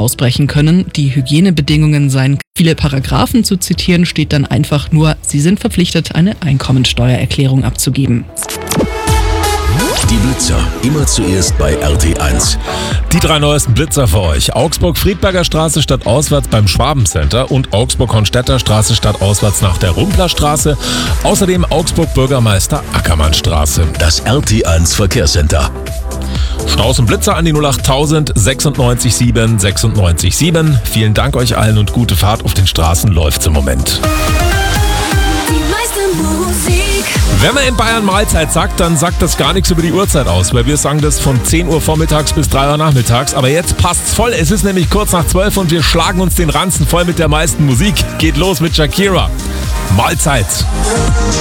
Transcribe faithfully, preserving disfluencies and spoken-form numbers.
ausbrechen können. Die Hygienebedingungen seien viele Paragraphen zu zitieren, steht dann einfach nur, sie sind verpflichtet, eine Einkommensteuererklärung abzugeben. Die Blitzer, immer zuerst bei R T eins. Die drei neuesten Blitzer für euch. Augsburg-Friedberger Straße stadtauswärts beim Schwabencenter und Augsburg-Hornstädter Straße stadtauswärts nach der Rumplerstraße. Außerdem Augsburg-Bürgermeister Ackermannstraße. Das R T eins Verkehrscenter. Staus und Blitzer an die null acht tausend sechsundneunzig sieben sechsundneunzig sieben. Vielen Dank euch allen und gute Fahrt. Auf den Straßen läuft's im Moment. Wenn man in Bayern Mahlzeit sagt, dann sagt das gar nichts über die Uhrzeit aus, weil wir sagen das von zehn Uhr vormittags bis drei Uhr nachmittags. Aber jetzt passt's voll, es ist nämlich kurz nach zwölf und wir schlagen uns den Ranzen voll mit der meisten Musik. Geht los mit Shakira. Mahlzeit.